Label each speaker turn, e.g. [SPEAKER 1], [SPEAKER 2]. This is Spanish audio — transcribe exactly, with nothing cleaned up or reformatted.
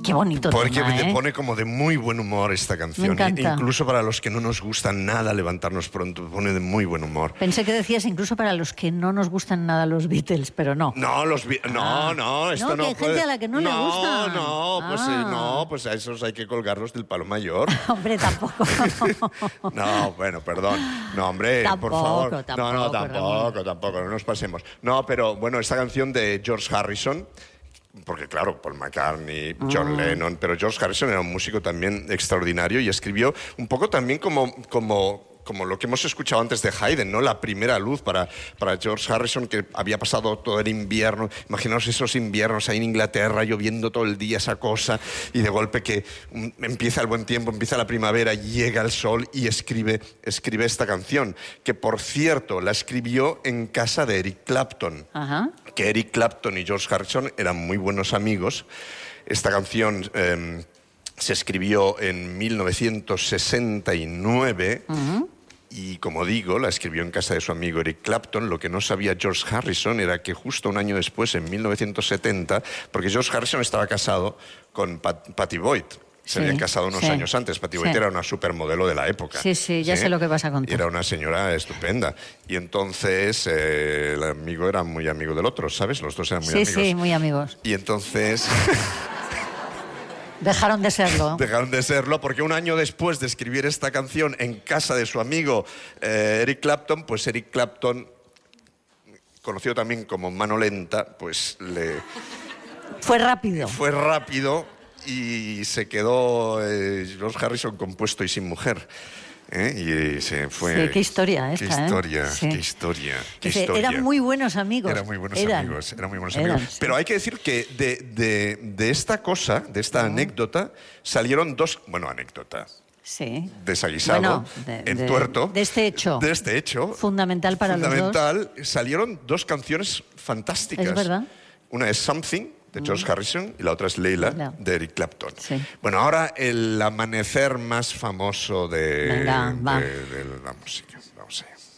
[SPEAKER 1] Qué bonito
[SPEAKER 2] Porque
[SPEAKER 1] tema,
[SPEAKER 2] me
[SPEAKER 1] ¿eh?
[SPEAKER 2] pone como de muy buen humor esta canción.
[SPEAKER 1] Me encanta.
[SPEAKER 2] Incluso para los que no nos gusta nada levantarnos pronto, pone de muy buen humor.
[SPEAKER 1] Pensé que decías incluso para los que no nos gustan nada los Beatles, pero no.
[SPEAKER 2] No, los vi- no,
[SPEAKER 1] Ah.
[SPEAKER 2] no, esto
[SPEAKER 1] No,
[SPEAKER 2] no,
[SPEAKER 1] que hay
[SPEAKER 2] puede-
[SPEAKER 1] gente a la que no le
[SPEAKER 2] no,
[SPEAKER 1] gustan.
[SPEAKER 2] No, pues eh,
[SPEAKER 1] Ah.
[SPEAKER 2] no, pues a esos hay que colgarlos del palo mayor.
[SPEAKER 1] Hombre, tampoco.
[SPEAKER 2] No, bueno, perdón. No, hombre,
[SPEAKER 1] Tampoco,
[SPEAKER 2] por favor. no, no,
[SPEAKER 1] tampoco,
[SPEAKER 2] tampoco,
[SPEAKER 1] Ramón.
[SPEAKER 2] tampoco, no nos pasemos. No, pero bueno, esta canción de George Harrison, porque claro, Paul McCartney, John Lennon, pero George Harrison era un músico también extraordinario y escribió un poco también como... como como lo que hemos escuchado antes de Haydn, ¿no? La primera luz para, para George Harrison, que había pasado todo el invierno. Imaginaos esos inviernos ahí en Inglaterra, lloviendo todo el día esa cosa, y de golpe que um, empieza el buen tiempo, empieza la primavera, llega el sol y escribe, escribe esta canción, que por cierto la escribió en casa de Eric Clapton.
[SPEAKER 1] Ajá.
[SPEAKER 2] Que Eric Clapton y George Harrison eran muy buenos amigos. Esta canción... Eh, se escribió en mil novecientos sesenta y nueve uh-huh. y, como digo, la escribió en casa de su amigo Eric Clapton. Lo que no sabía George Harrison era que justo un año después, en mil novecientos setenta, porque George Harrison estaba casado con Pat, Pattie Boyd. Se sí, habían casado unos sí, años antes. Pattie Boyd sí. era una supermodelo de la época.
[SPEAKER 1] Sí, sí, ya ¿sí? sé lo que vas a contar.
[SPEAKER 2] Era una señora estupenda. Y entonces eh, el amigo era muy amigo del otro, ¿sabes? Los dos eran muy
[SPEAKER 1] sí,
[SPEAKER 2] amigos.
[SPEAKER 1] Sí, sí, muy amigos.
[SPEAKER 2] Y entonces...
[SPEAKER 1] Dejaron de serlo.
[SPEAKER 2] Dejaron de serlo porque un año después de escribir esta canción en casa de su amigo eh, Eric Clapton, pues Eric Clapton, conocido también como Mano Lenta, pues le...
[SPEAKER 1] Fue rápido.
[SPEAKER 2] Fue rápido y se quedó eh, George Harrison compuesto y sin mujer. ¿Eh? Y se fue...
[SPEAKER 1] Sí, qué historia esta,
[SPEAKER 2] Qué historia,
[SPEAKER 1] ¿eh? Sí.
[SPEAKER 2] qué historia, qué
[SPEAKER 1] Dice,
[SPEAKER 2] historia.
[SPEAKER 1] Eran muy buenos amigos.
[SPEAKER 2] Eran muy buenos
[SPEAKER 1] eran.
[SPEAKER 2] amigos, eran muy buenos
[SPEAKER 1] eran,
[SPEAKER 2] amigos.
[SPEAKER 1] sí.
[SPEAKER 2] Pero hay que decir que de, de, de esta cosa, de esta uh-huh. anécdota, salieron dos... Bueno, anécdota.
[SPEAKER 1] Sí.
[SPEAKER 2] Desaguisado,
[SPEAKER 1] bueno, de,
[SPEAKER 2] en
[SPEAKER 1] de,
[SPEAKER 2] tuerto.
[SPEAKER 1] De este hecho.
[SPEAKER 2] De este hecho.
[SPEAKER 1] Fundamental para
[SPEAKER 2] fundamental,
[SPEAKER 1] los dos.
[SPEAKER 2] Salieron dos canciones fantásticas.
[SPEAKER 1] Es verdad.
[SPEAKER 2] Una es Something, de George Harrison, y la otra es Leila,
[SPEAKER 1] Leila.
[SPEAKER 2] de Eric Clapton.
[SPEAKER 1] Sí.
[SPEAKER 2] Bueno, ahora el amanecer más famoso de,
[SPEAKER 1] Venga, va.
[SPEAKER 2] de, de la música. Vamos allá.